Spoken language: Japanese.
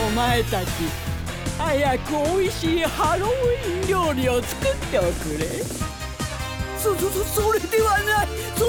お前たち、早くおいしいハロウィン料理を作っておくれ。 それではない。そ